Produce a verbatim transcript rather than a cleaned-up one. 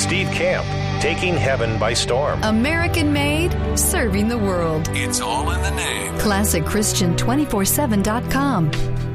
Steve Camp, taking heaven by storm. American made, serving the world. It's all in the name. Classic Christian two forty-seven dot com.